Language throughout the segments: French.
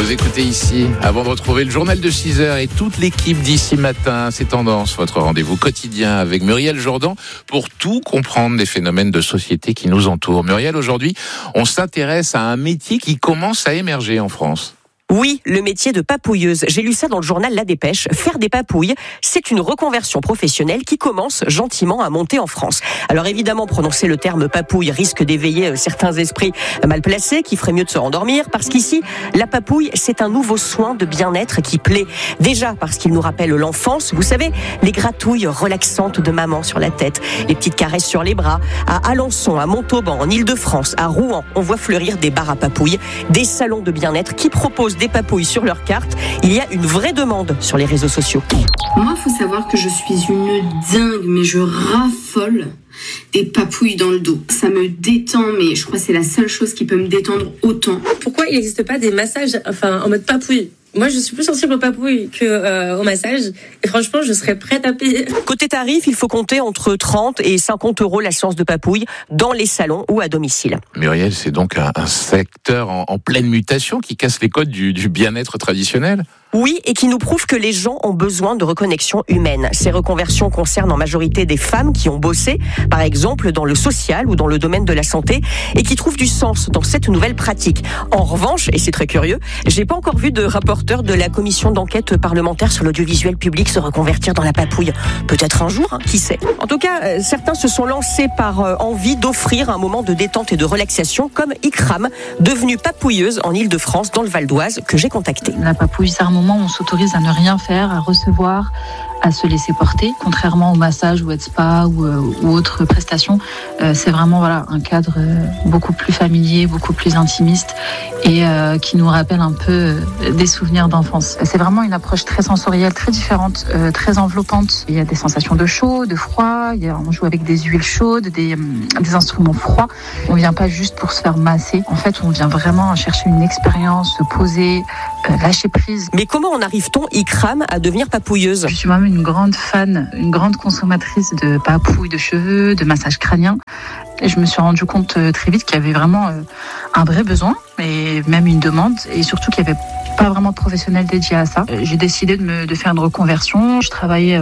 Vous écoutez ici, avant de retrouver le journal de 6h et toute l'équipe d'ici matin, c'est Tendance, votre rendez-vous quotidien avec Muriel Jourdan pour tout comprendre des phénomènes de société qui nous entourent. Muriel, aujourd'hui, on s'intéresse à un métier qui commence à émerger en France. Oui, le métier de papouilleuse. J'ai lu ça dans le journal La Dépêche. Faire des papouilles, c'est une reconversion professionnelle qui commence gentiment à monter en France. Alors évidemment, prononcer le terme papouille risque d'éveiller certains esprits mal placés qui feraient mieux de se rendormir parce qu'ici, la papouille, c'est un nouveau soin de bien-être qui plaît. Déjà parce qu'il nous rappelle l'enfance. Vous savez, les gratouilles relaxantes de maman sur la tête, les petites caresses sur les bras. À Alençon, à Montauban, en Île-de-France, à Rouen, on voit fleurir des bars à papouilles, des salons de bien-être qui proposent des papouilles sur leur carte. Il y a une vraie demande sur les réseaux sociaux. Moi, il faut savoir que je suis une dingue, mais je raffole des papouilles dans le dos. Ça me détend, mais je crois que c'est la seule chose qui peut me détendre autant. Pourquoi il n'existe pas des massages en mode papouille ? Moi, je suis plus sensible aux papouilles au massage. Et franchement, je serais prête à payer. Côté tarif, il faut compter entre 30 et 50 € la séance de papouille dans les salons ou à domicile. Muriel, c'est donc un secteur en pleine mutation qui casse les codes du bien-être traditionnel ? Oui, et qui nous prouve que les gens ont besoin de reconnexion humaine. Ces reconversions concernent en majorité des femmes qui ont bossé, par exemple dans le social ou dans le domaine de la santé, et qui trouvent du sens dans cette nouvelle pratique. En revanche, et c'est très curieux, j'ai pas encore vu de rapporteur de la commission d'enquête parlementaire sur l'audiovisuel public se reconvertir dans la papouille. Peut-être un jour, qui sait. En tout cas, certains se sont lancés par envie d'offrir un moment de détente et de relaxation, comme Ikram, devenue papouilleuse en Île-de-France, dans le Val d'Oise, que j'ai contactée. La papouille, c'est un moment où on s'autorise à ne rien faire, à recevoir, à se laisser porter, contrairement au massage ou au spa ou autres prestations. C'est vraiment un cadre beaucoup plus familier, beaucoup plus intimiste et qui nous rappelle un peu des souvenirs d'enfance. C'est vraiment une approche très sensorielle, très différente, très enveloppante. Il y a des sensations de chaud, de froid, on joue avec des huiles chaudes, des instruments froids. On vient pas juste pour se faire masser. En fait, on vient vraiment chercher une expérience, se poser, lâcher prise. Mais comment en arrive-t-on, Ikram, à devenir papouilleuse ? Je suis moi-même une grande fan, une grande consommatrice de papouilles de cheveux, de massages crâniens. Et je me suis rendu compte très vite qu'il y avait vraiment un vrai besoin, et même une demande, et surtout qu'il n'y avait pas vraiment de professionnels dédiés à ça. J'ai décidé de faire une reconversion. Je travaillais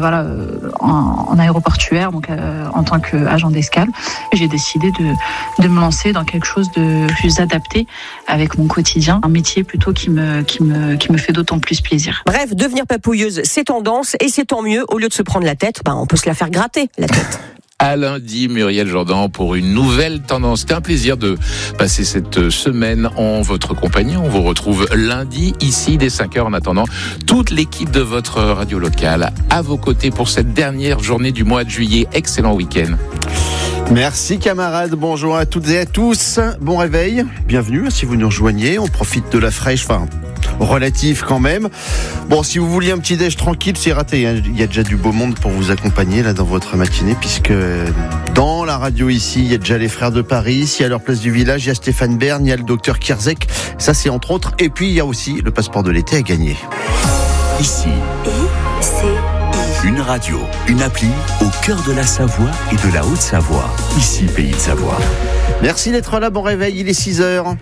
en aéroportuaire, donc en tant qu'agent d'escale. J'ai décidé de me lancer dans quelque chose de plus adapté avec mon quotidien, un métier plutôt qui me fait d'autant plus plaisir. Bref, devenir papouilleuse, c'est tendance et c'est tant mieux. Au lieu de se prendre la tête, on peut se la faire gratter, la tête. À lundi, Muriel Jourdan, pour une nouvelle tendance. C'était un plaisir de passer cette semaine en votre compagnie. On vous retrouve lundi, ici, dès 5h. En attendant, toute l'équipe de votre radio locale à vos côtés pour cette dernière journée du mois de juillet. Excellent week-end. Merci camarades, bonjour à toutes et à tous. Bon réveil, bienvenue si vous nous rejoignez. On profite de la fraîche, relative quand même. Bon, si vous vouliez un petit déj tranquille, c'est raté. Il y a déjà du beau monde pour vous accompagner là dans votre matinée, puisque dans la radio ici, il y a déjà les Frères de Paris. Ici, à leur place du village, il y a Stéphane Bern, il y a le docteur Kierzek. Ça, c'est entre autres. Et puis, il y a aussi le passeport de l'été à gagner. Ici, une radio, une appli au cœur de la Savoie et de la Haute-Savoie. Ici, Pays de Savoie. Merci d'être là. Bon réveil, il est 6h.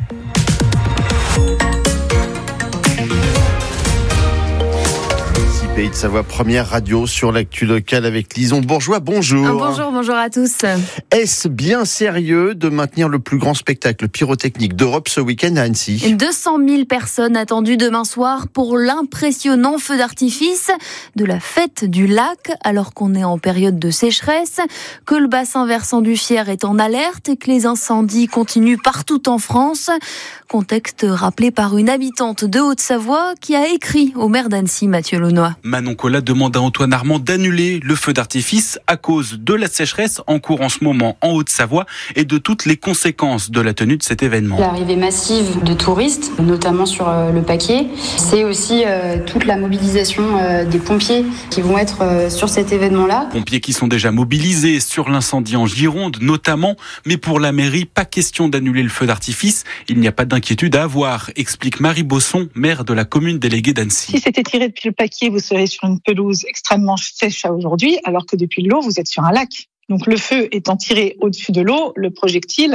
Pays de Savoie, première radio sur l'actu locale avec Lison Bourgeois. Bonjour. Bonjour à tous. Est-ce bien sérieux de maintenir le plus grand spectacle pyrotechnique d'Europe ce week-end à Annecy ? 200 000 personnes attendues demain soir pour l'impressionnant feu d'artifice de la fête du lac, alors qu'on est en période de sécheresse, que le bassin versant du Fier est en alerte et que les incendies continuent partout en France. Contexte rappelé par une habitante de Haute-Savoie qui a écrit au maire d'Annecy, Mathieu Launois. Manon Collat demande à Antoine Armand d'annuler le feu d'artifice à cause de la sécheresse en cours en ce moment en Haute-Savoie et de toutes les conséquences de la tenue de cet événement. L'arrivée massive de touristes, notamment sur le Paquier, c'est aussi toute la mobilisation des pompiers qui vont être sur cet événement-là. Pompiers qui sont déjà mobilisés sur l'incendie en Gironde notamment, mais pour la mairie, pas question d'annuler le feu d'artifice. Il n'y a pas d'inquiétude à avoir, explique Marie Bosson, maire de la commune déléguée d'Annecy. Si c'était tiré depuis le Paquier, vous serez sur une pelouse extrêmement sèche à aujourd'hui, alors que depuis l'eau, vous êtes sur un lac. Donc le feu étant tiré au-dessus de l'eau, le projectile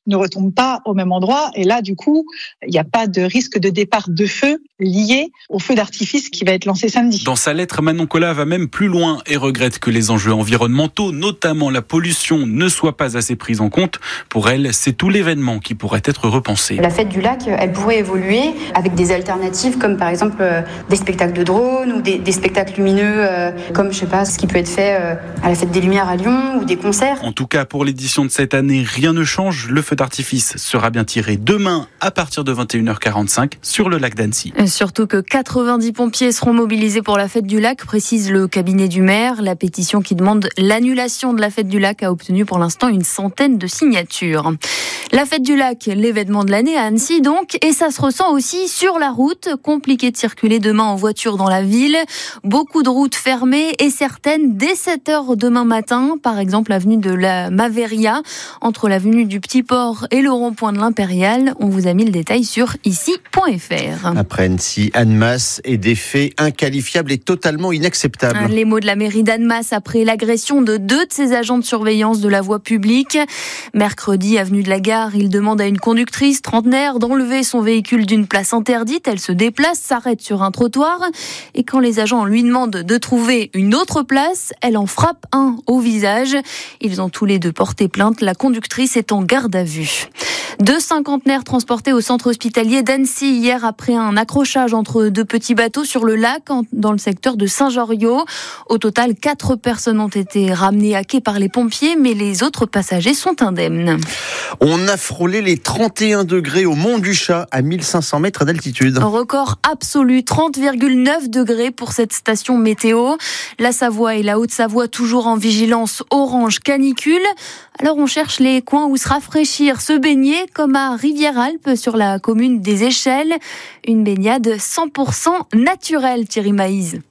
ne retombe pas au même endroit. Et là, du coup, il n'y a pas de risque de départ de feu lié au feu d'artifice qui va être lancé samedi. Dans sa lettre, Manon Colas va même plus loin et regrette que les enjeux environnementaux, notamment la pollution, ne soient pas assez pris en compte. Pour elle, c'est tout l'événement qui pourrait être repensé. La fête du lac, elle pourrait évoluer avec des alternatives comme par exemple des spectacles de drones ou des spectacles lumineux comme je sais pas ce qui peut être fait à la fête des Lumières à Lyon ou des concerts. En tout cas, pour l'édition de cette année, rien ne change. Le feu d'artifice sera bien tiré demain à partir de 21h45 sur le lac d'Annecy. Surtout que 90 pompiers seront mobilisés pour la fête du lac, précise le cabinet du maire. La pétition qui demande l'annulation de la fête du lac a obtenu pour l'instant une centaine de signatures. La fête du lac, l'événement de l'année à Annecy donc, et ça se ressent aussi sur la route. Compliqué de circuler demain en voiture dans la ville. Beaucoup de routes fermées et certaines dès 7h demain matin. Par exemple, l'avenue de la Maveria, entre l'avenue du Petit Port et le rond-point de l'Impérial. On vous a mis le détail sur ici.fr. Après Annecy, Annemasse et des faits inqualifiables et totalement inacceptables. Les mots de la mairie d'Annemasse après l'agression de 2 de ses agents de surveillance de la voie publique. Mercredi, avenue de la Gare, il demande à une conductrice trentenaire d'enlever son véhicule d'une place interdite. Elle se déplace, s'arrête sur un trottoir et quand les agents lui demandent de trouver une autre place, elle en frappe un au visage. Ils ont tous les 2 porté plainte. La conductrice est en garde à vue. 2 cinquantenaires transportés au centre hospitalier d'Annecy hier après un accrochage entre 2 petits bateaux sur le lac dans le secteur de Saint-Joriot. Au total, 4 personnes ont été ramenées à quai par les pompiers, mais les autres passagers sont indemnes. On a frôlé les 31 degrés au Mont du Chat à 1500 mètres d'altitude. Record absolu, 30,9 degrés pour cette station météo. La Savoie et la Haute-Savoie toujours en vigilance orange canicule. Alors on cherche les coins où se rafraîchir, se baigner, comme à Rivière-Alpes sur la commune des Échelles. Une baignade 100% naturelle, Thierry Maïs.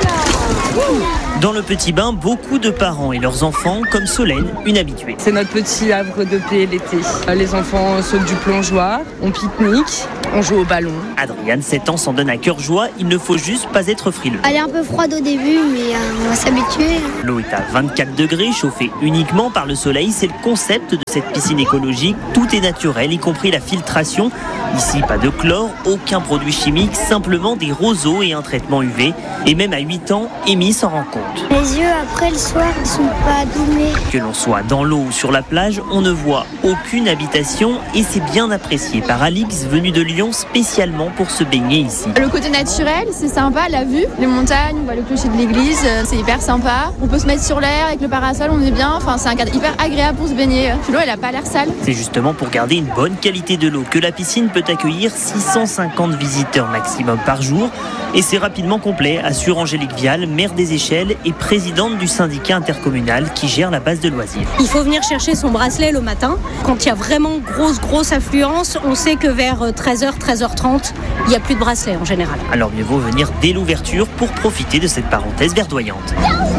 Dans le petit bain, beaucoup de parents et leurs enfants, comme Solène, une habituée. C'est notre petit havre de paix l'été. Les enfants sautent du plongeoir, on pique-nique, on joue au ballon. Adriane, 7 ans, s'en donne à cœur joie. Il ne faut juste pas être frileux. Elle est un peu froide au début, mais on va s'habituer. L'eau est à 24 degrés, chauffée uniquement par le soleil. C'est le concept de cette piscine écologique. Tout est naturel, y compris la filtration. Ici, pas de chlore, aucun produit chimique, simplement des roseaux et un traitement UV. Et même à 8 ans, Amy s'en rend compte. Les yeux, après le soir, ils sont pas abîmés. Que l'on soit dans l'eau ou sur la plage, on ne voit aucune habitation et c'est bien apprécié par Alix, venu de Lyon spécialement pour se baigner ici. Le côté naturel, c'est sympa, la vue, les montagnes, on voit le clocher de l'église, c'est hyper sympa. On peut se mettre sur l'air avec le parasol, on est bien, enfin c'est un cadre hyper agréable pour se baigner. L'eau, elle a pas l'air sale. C'est justement pour garder une bonne qualité de l'eau que la piscine peut accueillir 650 visiteurs maximum par jour et c'est rapidement complet, assure Angélique Vial, maire des Échelles et présidente du syndicat intercommunal qui gère la base de loisirs. Il faut venir chercher son bracelet le matin. Quand il y a vraiment grosse affluence, on sait que vers 13h, 13h30, il n'y a plus de bracelet en général. Alors mieux vaut venir dès l'ouverture pour profiter de cette parenthèse verdoyante.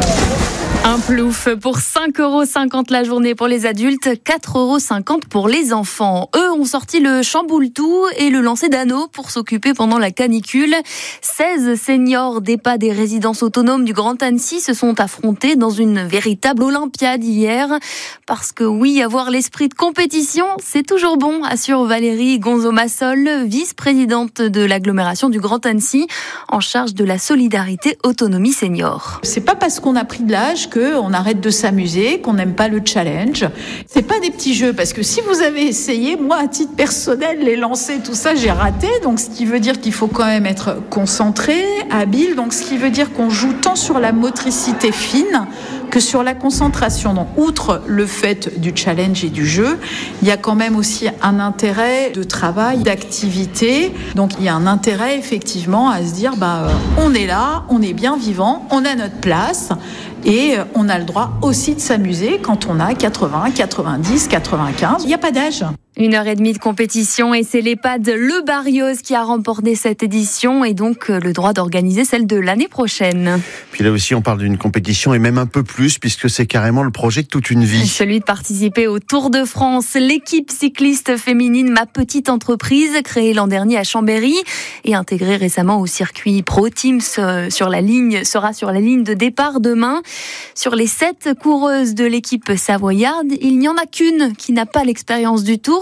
Un plouf pour 5,50 € la journée pour les adultes, 4,50 € pour les enfants. Eux ont sorti le chamboule-tout et le lancer d'anneaux pour s'occuper pendant la canicule. 16 seniors d'EHPAD des résidences autonomes du Grand Annecy se sont affrontés dans une véritable olympiade hier. Parce que oui, avoir l'esprit de compétition, c'est toujours bon, assure Valérie Gonzo-Massol, vice-présidente de l'agglomération du Grand Annecy, en charge de la solidarité autonomie senior. C'est pas parce qu'on a pris de l'âge qu'on arrête de s'amuser, qu'on n'aime pas le challenge. C'est pas des petits jeux, parce que si vous avez essayé, moi à titre personnel, les lancers, tout ça, j'ai raté. Donc ce qui veut dire qu'il faut quand même être concentré, habile. Donc ce qui veut dire qu'on joue tant sur la motricité fine que sur la concentration. Donc outre le fait du challenge et du jeu, il y a quand même aussi un intérêt de travail, d'activité. Donc il y a un intérêt effectivement à se dire on est là, on est bien vivant, on a notre place. Et on a le droit aussi de s'amuser quand on a 80, 90, 95. Il n'y a pas d'âge. 1h30 de compétition et c'est l'EHPAD Le Barrios qui a remporté cette édition et donc le droit d'organiser celle de l'année prochaine. Puis là aussi on parle d'une compétition et même un peu plus puisque c'est carrément le projet de toute une vie. Celui de participer au Tour de France. L'équipe cycliste féminine Ma Petite Entreprise, créée l'an dernier à Chambéry et intégrée récemment au circuit Pro Teams sera sur la ligne de départ demain. Sur les 7 coureuses de l'équipe savoyarde, il n'y en a qu'une qui n'a pas l'expérience du Tour.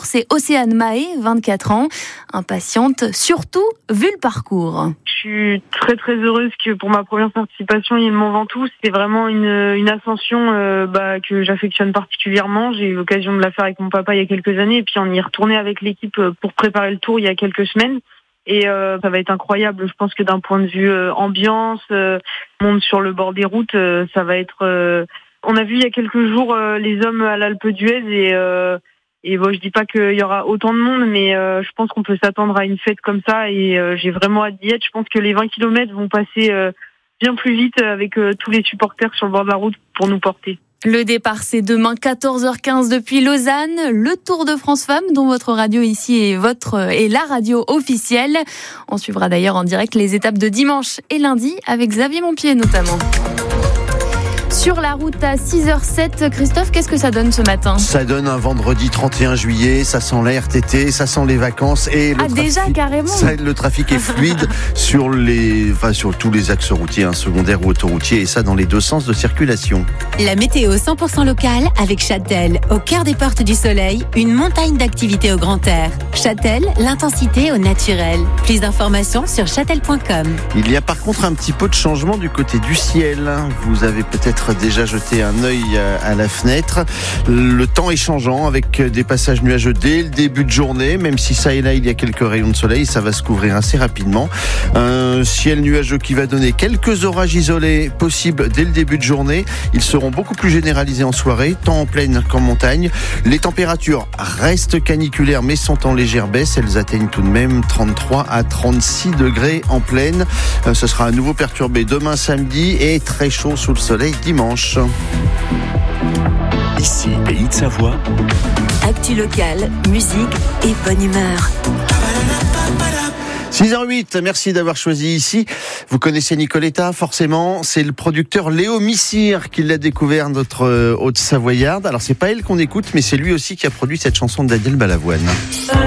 c'est Océane Mahé, 24 ans, impatiente, surtout vu le parcours. Je suis très très heureuse que pour ma première participation, il y ait le Mont Ventoux. C'était vraiment une ascension que j'affectionne particulièrement. J'ai eu l'occasion de la faire avec mon papa il y a quelques années et puis on y est retourné avec l'équipe pour préparer le tour il y a quelques semaines. Et ça va être incroyable. Je pense que d'un point de vue ambiance, monde sur le bord des routes, ça va être... On a vu il y a quelques jours les hommes à l'Alpe d'Huez et bon, je dis pas qu'il y aura autant de monde, mais je pense qu'on peut s'attendre à une fête comme ça et j'ai vraiment hâte d'y être. Je pense que les 20 km vont passer bien plus vite avec tous les supporters sur le bord de la route pour nous porter. Le départ, c'est demain 14h15 depuis Lausanne. Le Tour de France Femmes, dont votre radio ici est la radio officielle. On suivra d'ailleurs en direct les étapes de dimanche et lundi avec Xavier Montpied notamment. Sur la route à 6h07, Christophe, qu'est-ce que ça donne ce matin ? Ça donne un vendredi 31 juillet, ça sent la RTT, ça sent les vacances et déjà carrément. Le trafic est fluide sur tous les axes routiers, secondaires ou autoroutiers, et ça dans les deux sens de circulation. La météo 100% locale avec Châtel, au cœur des portes du soleil, une montagne d'activités au grand air. Châtel, l'intensité au naturel. Plus d'informations sur châtel.com. Il y a par contre un petit peu de changement du côté du ciel. Vous avez peut-être déjà jeté un œil à la fenêtre. Le temps est changeant avec des passages nuageux dès le début de journée, même si ça et là il y a quelques rayons de soleil, ça va se couvrir assez rapidement. Un ciel nuageux qui va donner quelques orages isolés possibles dès le début de journée. Ils seront beaucoup plus généralisés en soirée, tant en plaine qu'en montagne. Les températures restent caniculaires mais sont en légère baisse. Elles atteignent tout de même 33 à 36 degrés en plaine. Ce sera à nouveau perturbé demain samedi et très chaud sous le soleil dimanche. Ici, Pays de Savoie. Actu locale, musique et bonne humeur. 6h08, merci d'avoir choisi ici. Vous connaissez Nicoletta, forcément. C'est le producteur Léo Missire qui l'a découvert, notre Haute-Savoyarde. Alors, c'est pas elle qu'on écoute, mais c'est lui aussi qui a produit cette chanson de Daniel Balavoine.